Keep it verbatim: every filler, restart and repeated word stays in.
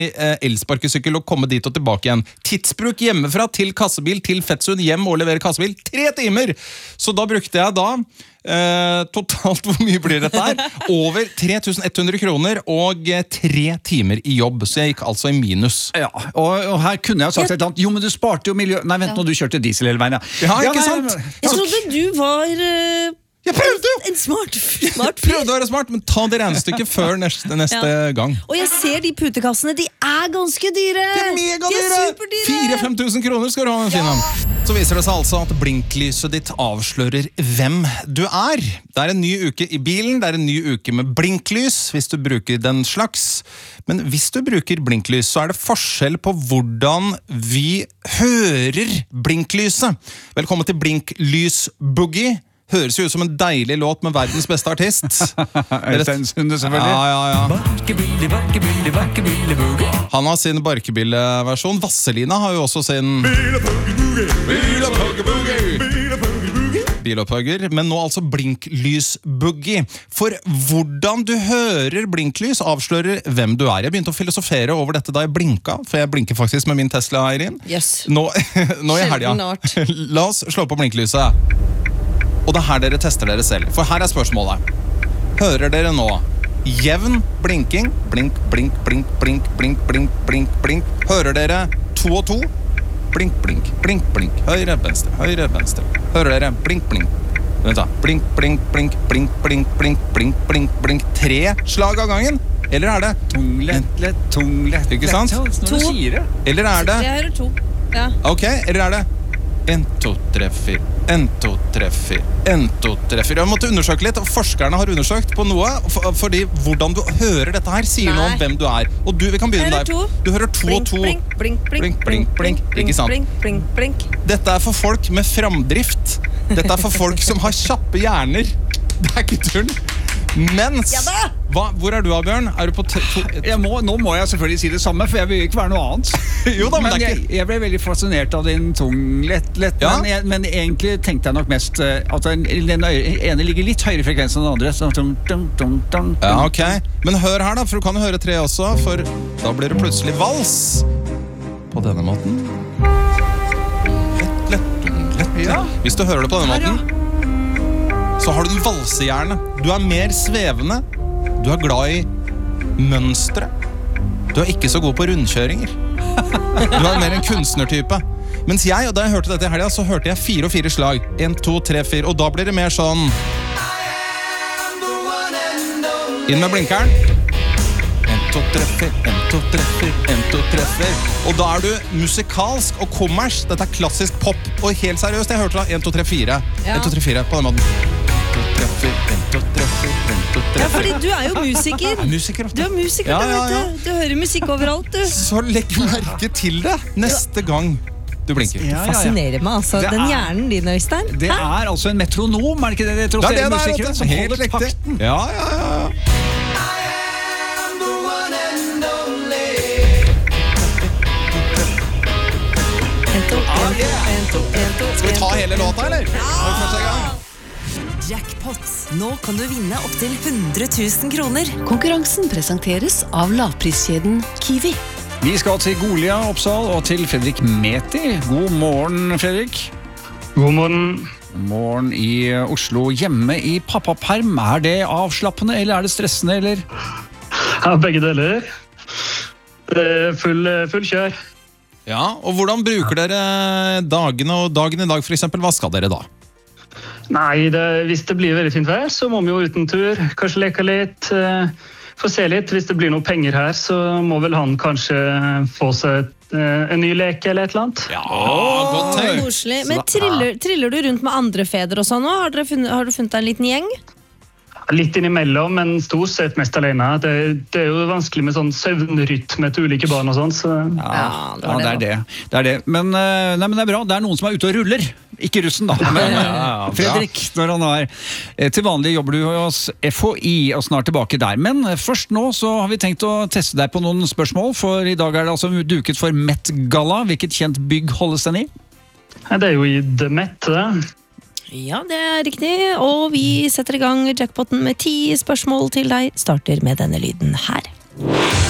elsparkesykkel og komme dit og tilbake igjen. Tidsbruk hjemmefra til kassebil, til Fettsund, hjem og levere kassebil. Tre timer! Så da brukte jeg da eh, totalt, hvor mye blir dette her? Over tre tusen ett hundre kroner og tre timer i jobb. Så jeg gikk altså i minus. Ja, og, og her kunne jeg sagt et eller annet. Jo, men du sparte jo miljø... Nei, vent, ja. Nå du kjørte diesel hele veien, ja. Ja, ikke ja, sant? Jeg trodde du var... Uh... Jeg prøvde jo! En smart, smart fyr. Prøvde å være smart, men ta det regnestykket før neste, neste ja. gang. Og jeg ser de putekassene, de er ganske dyre. De er megadyre! De er superdyre! fire til fem tusen kroner skal du ha en fin ja. Så viser det seg altså at blinklyset ditt avslører hvem du er. Det er en ny uke i bilen, det er en ny uke med blinklys, hvis du bruker den slags. Men hvis du bruker blinklys, så er det forskjell på hvordan vi hører blinklyset. Velkommen til Blinklys Boogie. Høres jo ut som en deilig låt med verdens beste artist. Øystein Sunde, selvfølgelig. Ja, ja, ja. Barkebille, barkebille, barkebille, boogie. Han har sin barkebille-versjon. Vasselina har jo også sin bilopphugger, men nå altså blinklys-boogie. For hvordan du hører blinklys avslører hvem du er. Jeg begynte å filosofere over dette da jeg blinka, for jeg blinker faktisk med min Tesla, Eirin. Yes. Nå, nå i helga. La oss slå på blinklyset. Og det er her dere tester dere selv. For her er spørsmålet. Hører dere nå jevn blinking? Blink, blink, blink, blink, blink, blink, blink, blink. Hører dere to og to? Blink, blink, blink, blink. Høyre, venstre, høyre, venstre. Hører dere blink, blink. Vent da. Blink, blink, blink, blink, blink, blink, blink, blink, blink. Tre slag av gangen? Eller er det tung, lett, lett, tung, lett, ikke sant? To. Eller er det Jeg hører to. Ja. Ok, eller er det en, to, tre, fire. En, to, tre, fire. En, to, tre, fire. Jeg måtte undersøke litt, og forskerne har undersøkt på noe, for, fordi hvordan du hører dette her sier Nei. Noe om hvem du er. Og du, vi kan begynne der. Du hører to og to. Blink, blink, blink, blink, blink, blink, ikke sant? blink, blink, blink. Dette er for folk med framdrift. Dette er for folk som har kjappe hjerner. Det er ikke tull. Mens ja hva, hvor er du av, Bjørn? Er du på to, jeg må, nå må jeg selvfølgelig si det samme, for jeg vil ikke være noe annet. Jo da, men, men jeg, jeg ble veldig fascinert av din tung lett, lett ja. men, jeg, men egentlig tenkte jeg nok mest at den, den ene ligger litt høyere frekvens enn den andre. Så, dum, dum, dum, dum. Ja, ok. Men hør her da, for du kan jo høre tre også, for da blir det plutselig vals. På denne måten. Lett, lett, lett, lett. Ja. Hvis du hører det på denne måten, så har du en valsehjerne. Du er mer svevende. Du er glad i mønstre. Du er ikke så god på rundkjøringer. Du er mer en kunstnertype. Mens jeg, og da jeg hørte dette i helga, så hørte jeg fire og fire slag. En, to, tre, fire. Og da blir det mer sånn inn med blinkeren. En, to, tre, fire. En, to, tre, fire. En, to, tre, fire. Og da er du musikalsk og kommers. Dette er klassisk pop. Og helt seriøst, jeg hørte da en, to, tre, fire. Ja. En, to, tre, fire på den måten. Ja, fordi du er jo musiker. Musiker Du er musiker, ja, da, ja, ja. vet du. Du hører musikk overalt, du. Så legg merke til det neste gang du blinker. Det fascinerer meg, altså. Den hjernen din, Øystein. Det er altså en metronom, er det ikke det det tror ja, det musikere som helt holder riktig. takten? Ja, ja, ja. Skal vi ta hele låta, eller? Ja! Jackpot. Nå kan du vinne opp til hundre tusen kroner. Konkurransen presenteres av lavpriskjeden Kiwi. Vi skal til Golia Oppsal og til Fredrik Meti. God morgen, Fredrik. God morgen. Morgen i Oslo. Hjemme i pappaperm. Er det avslappende, eller er det stressende, eller? Ja, begge deler. Det er full, full kjør. Ja, og hvordan bruker dere dagene og dagen i dag, for eksempel? Hva skal dere da? Nei, det, hvis det blir veldig fint vær, så må vi jo ut en tur. Kanskje leke litt, uh, få se litt. Hvis det blir noen penger her, så må vel han kanskje få seg uh, en ny leke eller et eller annet. Ja, godt tenkt. Koselig. Men triller, triller du rundt med andre fedre og sånn nå? Har, funnet, har du funnet deg en liten gjeng? Litt innimellom, men stort sett mest alene. Det, det er jo vanskelig med sånn søvnrytme til ulike barn og sånn. Så. Ja, det, ja, det er det. Det er det. Men, nei, men det er bra. Det er noen som er ute og ruller. Ikke russen, da. Men Fredrik, når han er til vanlig jobber du hos F H I og snart tilbake der. Men først nå så har vi tenkt å teste deg på noen spørsmål, for i dag er det altså duket for Met Gala. Hvilket kjent bygg holdes den i? Det er jo i The Met, det. Ja, det er riktig, og vi setter i gang jackpotten med ti spørsmål til deg. Starter med denne lyden her.